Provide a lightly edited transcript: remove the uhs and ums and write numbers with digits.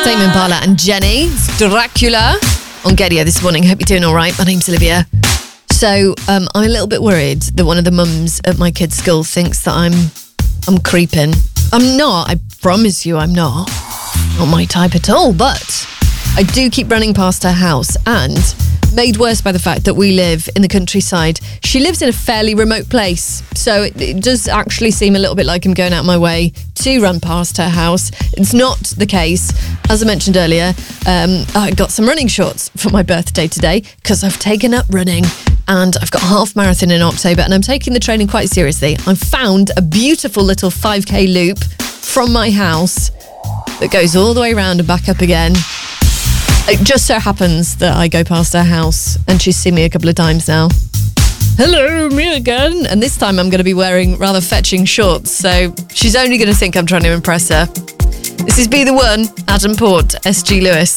Tame Impala and Jenny. It's Dracula on Gaydio this morning. Hope you're doing all right. My name's Olivia. So I'm a little bit worried that one of the mums at my kid's school thinks that I'm creeping. I'm not. I promise you I'm not. Not my type at all. But I do keep running past her house, and made worse by the fact that we live in the countryside. She lives in a fairly remote place, so it does actually seem a little bit like I'm going out of my way to run past her house. It's not the case. As I mentioned earlier, I got some running shorts for my birthday today because I've taken up running, and I've got a half marathon in October, and I'm taking the training quite seriously. I found a beautiful little 5k loop from my house that goes all the way around and back up again. It just so happens that I go past her house and she's seen me a couple of times now. Hello, me again. And this time I'm going to be wearing rather fetching shorts, so she's only going to think I'm trying to impress her. This is Be The One, Adam Port, SG Lewis.